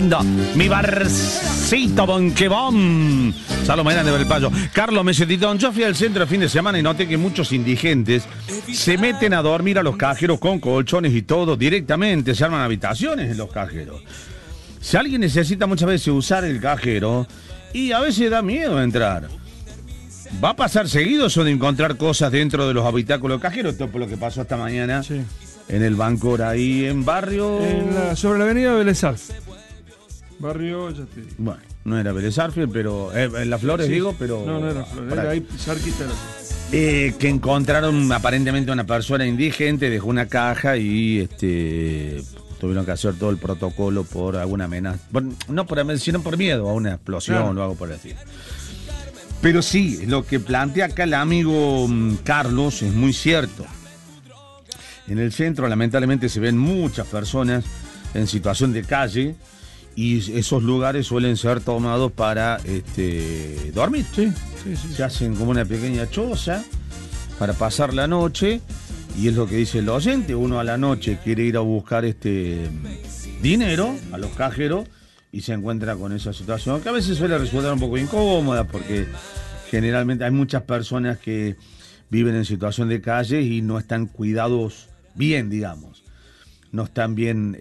lindo. Mi barcito Bonquebón. Salomé de Belpayo. Carlos Mesetitón. Yo fui al centro el fin de semana y noté que muchos indigentes se meten a dormir a los cajeros con colchones y todo directamente. Se arman habitaciones en los cajeros. Si alguien necesita muchas veces usar el cajero, y a veces da miedo entrar. Va a pasar seguido eso de encontrar cosas dentro de los habitáculos cajeros. Esto por lo que pasó esta mañana en el Bancor, ahí en barrio... sobre la avenida Vélez Arfield. Barrio, ya te digo. Bueno, no era Vélez Arfield, pero... en Las Flores, digo, pero... No era Flores, era ahí cerquita. Que encontraron aparentemente una persona indigente, dejó una caja y tuvieron que hacer todo el protocolo por alguna amenaza. Bueno, no por amenaza, sino por miedo a una explosión o algo por así. Pero sí, lo que plantea acá el amigo Carlos es muy cierto. En el centro, lamentablemente, se ven muchas personas en situación de calle y esos lugares suelen ser tomados para dormir. Sí. Se hacen como una pequeña choza para pasar la noche y es lo que dice el oyente. Uno a la noche quiere ir a buscar dinero a los cajeros y se encuentra con esa situación que a veces suele resultar un poco incómoda porque generalmente hay muchas personas que viven en situación de calle y no están cuidados bien, digamos. No están bien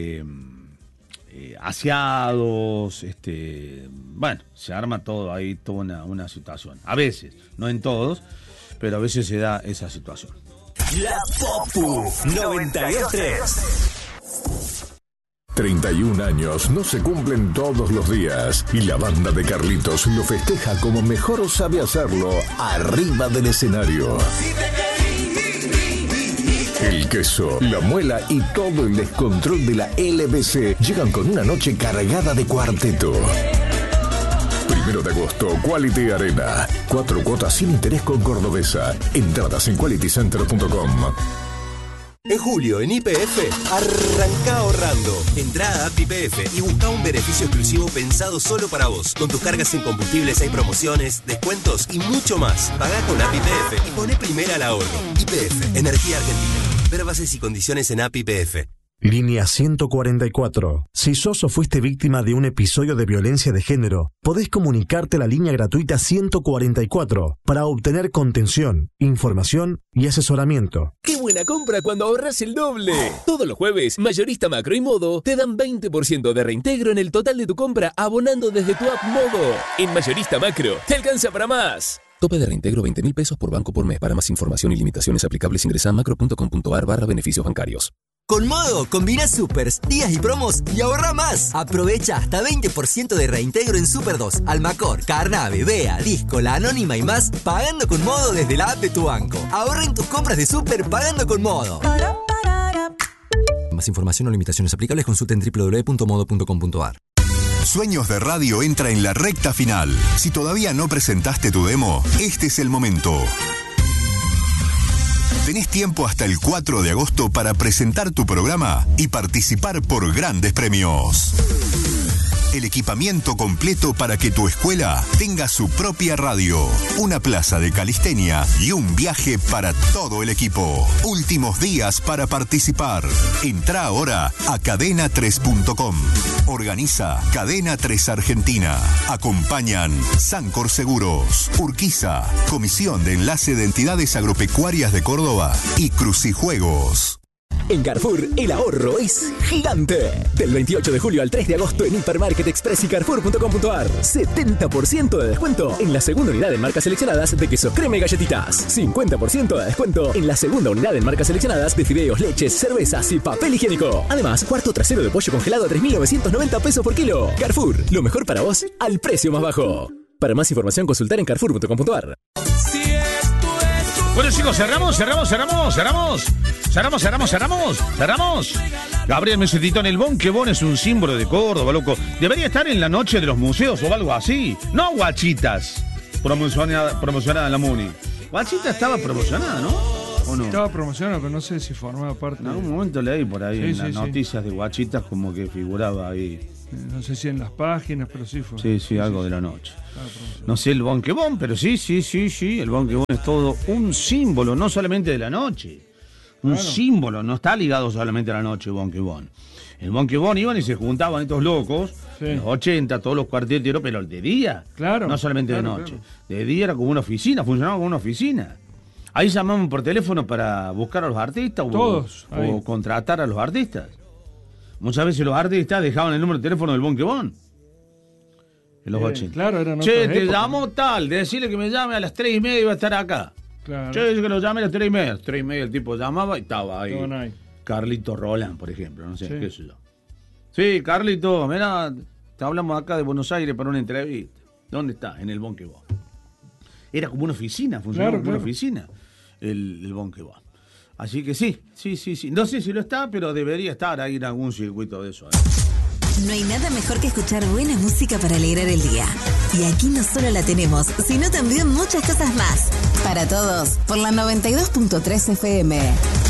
aseados, bueno, se arma todo ahí, toda una situación. A veces, no en todos, pero a veces se da esa situación. La Popu 92.3. 31 años no se cumplen todos los días y la banda de Carlitos lo festeja como mejor sabe hacerlo arriba del escenario. El queso, la muela y todo el descontrol de la LBC llegan con una noche cargada de cuarteto. 1 de agosto, Quality Arena. 4 cuotas sin interés con Cordobesa. Entradas en qualitycenter.com. En julio, en YPF, arranca ahorrando. Entrá a App YPF y busca un beneficio exclusivo pensado solo para vos. Con tus cargas en combustibles hay promociones, descuentos y mucho más. Pagá con App YPF y poné primera al ahorro. YPF, Energía Argentina. Ver bases y condiciones en App YPF. Línea 144. Si sos o fuiste víctima de un episodio de violencia de género, podés comunicarte a la línea gratuita 144 para obtener contención, información y asesoramiento. ¡Qué buena compra cuando ahorras el doble! Todos los jueves, Mayorista Macro y Modo te dan 20% de reintegro en el total de tu compra abonando desde tu app Modo. En Mayorista Macro, te alcanza para más. Tope de reintegro 20.000 pesos por banco por mes. Para más información y limitaciones aplicables ingresa a macro.com.ar/beneficios bancarios. Con Modo, combina supers, días y promos y ahorra más. Aprovecha hasta 20% de reintegro en Super 2, Almacor, Carnave, Bea, Disco, La Anónima y más, pagando con Modo desde la app de tu banco. Ahorra en tus compras de Super pagando con Modo. Más información o limitaciones aplicables consulta en www.modo.com.ar. Sueños de Radio entra en la recta final. Si todavía no presentaste tu demo, este es el momento. Tenés tiempo hasta el 4 de agosto para presentar tu programa y participar por grandes premios. El equipamiento completo para que tu escuela tenga su propia radio, una plaza de calistenia y un viaje para todo el equipo. Últimos días para participar. Entrá ahora a cadena3.com. Organiza Cadena 3 Argentina. Acompañan Sancor Seguros, Urquiza, Comisión de Enlace de Entidades Agropecuarias de Córdoba y Crucijuegos. En Carrefour, el ahorro es gigante. Del 28 de julio al 3 de agosto en Hipermarket Express y Carrefour.com.ar. 70% de descuento en la segunda unidad en marcas seleccionadas de queso crema y galletitas. 50% de descuento en la segunda unidad en marcas seleccionadas de fideos, leches, cervezas y papel higiénico. Además, cuarto trasero de pollo congelado a 3.990 pesos por kilo. Carrefour, lo mejor para vos al precio más bajo. Para más información, consultar en Carrefour.com.ar. Bueno, chicos, cerramos. Gabriel Mesetitón, el Bonquebón es un símbolo de Córdoba, loco. Debería estar en la noche de los museos o algo así. No Guachitas, promocionada en la Muni. Guachita estaba promocionada, ¿no? ¿O no? Estaba promocionada, pero no sé si formaba parte. En algún momento leí por ahí en las noticias de Guachitas como que figuraba ahí. No sé si en las páginas, pero sí fue. Sí, algo de la noche. No sé el Bonquebón, pero sí. El Bonquebón es todo un símbolo, no solamente de la noche. Un símbolo, no está ligado solamente a la noche, Bonquebón. El Bonquebón iban y se juntaban estos locos, en los 80, todos los cuarteteros, pero de día. Claro. No solamente claro, de noche. claro. De día era como una oficina, funcionaba como una oficina. Ahí llamaban por teléfono para buscar a los artistas Todos, o contratar a los artistas. Muchas veces los artistas dejaban el número de teléfono del Bonquebón. En los 80. Claro, eran Che, otras te épocas. llamó tal, decirle que me llame a las 3:30 y va a estar acá. Claro. Che, que lo llame a las 3:30. A las 3:30 el tipo llamaba y estaba ahí. Estaban ahí. Carlito Roland, por ejemplo, no sé, Sí. qué sé yo. Sí, Carlito, mira, te hablamos acá de Buenos Aires para una entrevista. ¿Dónde está? En el Bonquebón. Era como una oficina, funcionaba Claro, como una claro. oficina el Bonquebón. Así que sí. No sé si lo está, pero debería estar ahí en algún circuito de eso. No hay nada mejor que escuchar buena música para alegrar el día. Y aquí no solo la tenemos, sino también muchas cosas más. Para todos, por la 92.3 FM.